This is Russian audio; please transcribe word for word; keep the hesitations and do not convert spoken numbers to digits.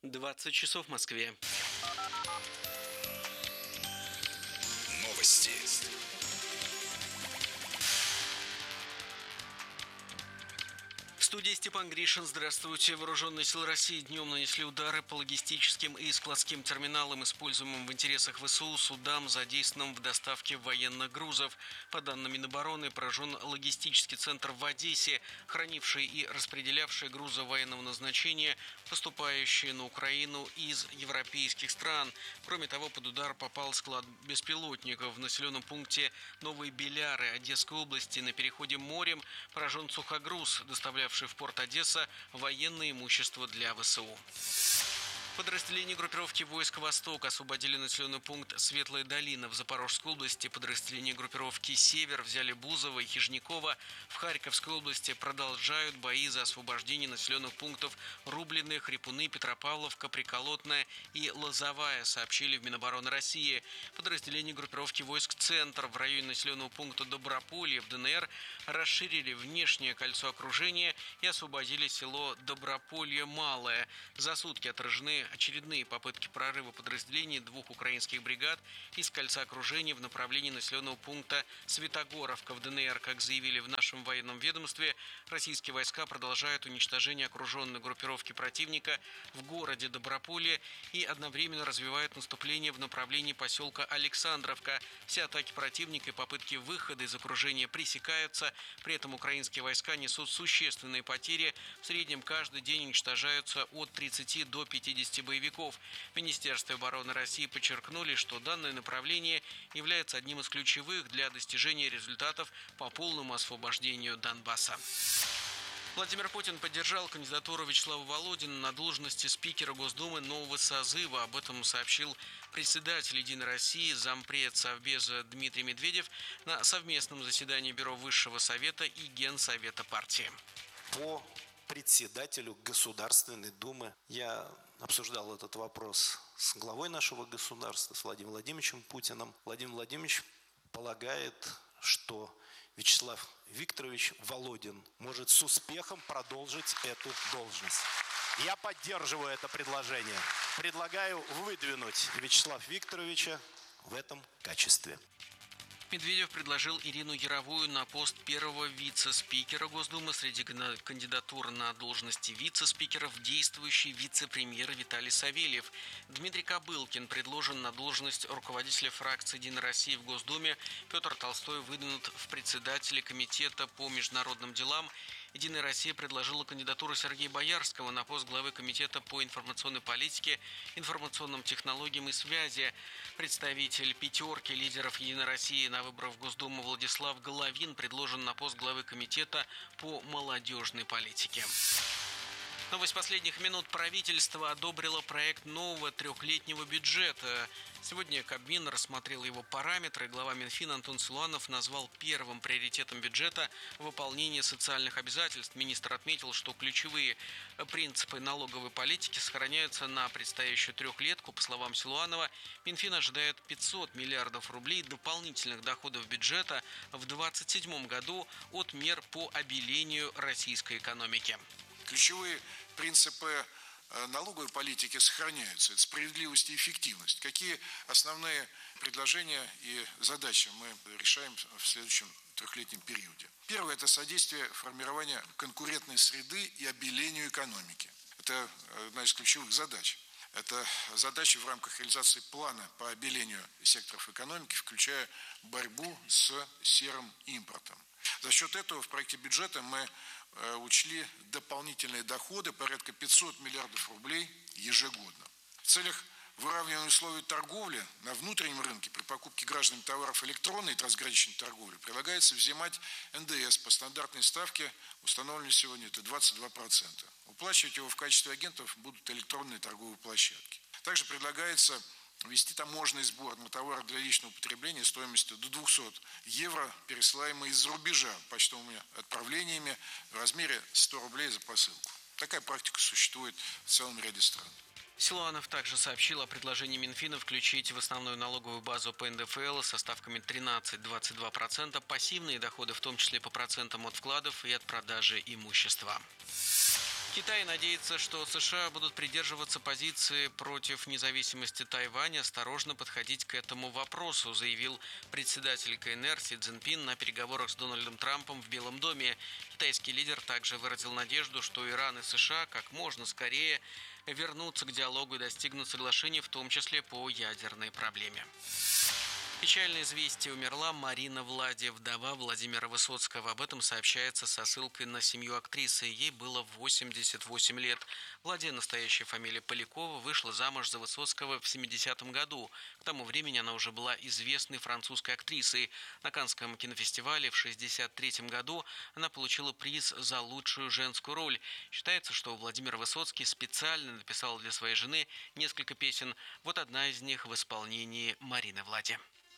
двадцать часов в Москве. Новости. В студии Степан Гришин. Здравствуйте. Вооруженные силы России днем нанесли удары по логистическим и складским терминалам, используемым в интересах ВСУ, судам, задействованным в доставке военных грузов. По данным Минобороны, поражен логистический центр в Одессе, хранивший и распределявший грузы военного назначения, поступающие на Украину из европейских стран. Кроме того, под удар попал склад беспилотников в населенном пункте Новые Беляры Одесской области. На переходе морем поражен сухогруз, доставлявший в порт Одесса военное имущество для ВСУ. Подразделения группировки войск «Восток» освободили населенный пункт Светлая Долина в Запорожской области. Подразделения группировки «Север» взяли Бузово и Хижникова. В Харьковской области продолжают бои за освобождение населенных пунктов Рублены, Хрипуны, Петропавловка, Приколотная и Лозовая, сообщили в Минобороны России. Подразделения группировки войск «Центр» в районе населенного пункта Доброполье в ДНР расширили внешнее кольцо окружения и освободили село Доброполье Малое. За сутки отражены очередные попытки прорыва подразделений двух украинских бригад из кольца окружения в направлении населенного пункта Светогоровка в ДНР. Как заявили в нашем военном ведомстве, российские войска продолжают уничтожение окруженной группировки противника в городе Доброполье и одновременно развивают наступление в направлении поселка Александровка. Все атаки противника и попытки выхода из окружения пресекаются. При этом украинские войска несут существенные потери. В среднем каждый день уничтожаются от тридцати до пятидесяти боевиков. В Министерстве обороны России подчеркнули, что данное направление является одним из ключевых для достижения результатов по полному освобождению Донбасса. Владимир Путин поддержал кандидатуру Вячеслава Володина на должности спикера Госдумы нового созыва. Об этом сообщил председатель «Единой России», зампред Совбеза Дмитрий Медведев на совместном заседании Бюро Высшего Совета и Генсовета партии. По председателю Государственной Думы я обсуждал этот вопрос с главой нашего государства, с Владимиром Владимировичем Путиным. Владимир Владимирович полагает, что Вячеслав Викторович Володин может с успехом продолжить эту должность. Я поддерживаю это предложение. Предлагаю выдвинуть Вячеслава Викторовича в этом качестве. Медведев предложил Ирину Яровую на пост первого вице-спикера Госдумы. Среди кандидатур на должности вице-спикеров действующий вице-премьер Виталий Савельев. Дмитрий Кобылкин предложен на должность руководителя фракции «Единой России» в Госдуме. Петр Толстой выдвинут в председатели комитета по международным делам. «Единая Россия» предложила кандидатуру Сергея Боярского на пост главы комитета по информационной политике, информационным технологиям и связи. Представитель пятерки лидеров «Единой России» на выборах в Госдуму Владислав Головин предложен на пост главы комитета по молодежной политике. Новость последних минут. Правительство одобрило проект нового трехлетнего бюджета. Сегодня Кабмин рассмотрел его параметры. Глава Минфина Антон Силуанов назвал первым приоритетом бюджета выполнение социальных обязательств. Министр отметил, что ключевые принципы налоговой политики сохраняются на предстоящую трехлетку. По словам Силуанова, Минфин ожидает пятьсот миллиардов рублей дополнительных доходов бюджета в две тысячи двадцать седьмом году от мер по обелению российской экономики. Ключевые принципы налоговой политики сохраняются. Это справедливость и эффективность. Какие основные предложения и задачи мы решаем в следующем трехлетнем периоде? Первое – это содействие формированию конкурентной среды и обелению экономики. Это одна из ключевых задач. Это задачи в рамках реализации плана по обелению секторов экономики, включая борьбу с серым импортом. За счет этого в проекте бюджета мы учли дополнительные доходы порядка пятьсот миллиардов рублей ежегодно. В целях выравнивания условий торговли на внутреннем рынке при покупке гражданами товаров электронной и трансграничной торговли предлагается взимать эн дэ эс по стандартной ставке, установленной сегодня это двадцать два процента. Уплачивать его в качестве агентов будут электронные торговые площадки. Также предлагается ввести таможенный сбор на товары для личного потребления стоимостью до двухсот евро, пересылаемые из-за рубежа почтовыми отправлениями в размере ста рублей за посылку. Такая практика существует в целом ряде стран. Силуанов также сообщил о предложении Минфина включить в основную налоговую базу по эн дэ эф эл со ставками тринадцать - двадцать два процента пассивные доходы, в том числе по процентам от вкладов и от продажи имущества. Китай надеется, что США будут придерживаться позиции против независимости Тайваня, осторожно подходить к этому вопросу, заявил председатель КНР Си Цзиньпин на переговорах с Дональдом Трампом в Белом доме. Китайский лидер также выразил надежду, что Иран и США как можно скорее вернутся к диалогу и достигнут соглашения, в том числе по ядерной проблеме. Печальное известие: умерла Марина Влади, вдова Владимира Высоцкого. Об этом сообщается со ссылкой на семью актрисы. Ей было восемьдесят восемь лет. Влади, настоящая фамилия Полякова, вышла замуж за Высоцкого в семидесятом году. К тому времени она уже была известной французской актрисой. На Каннском кинофестивале в шестьдесят третьем году она получила приз за лучшую женскую роль. Считается, что Владимир Высоцкий специально написал для своей жены несколько песен. Вот одна из них в исполнении Марины Влади.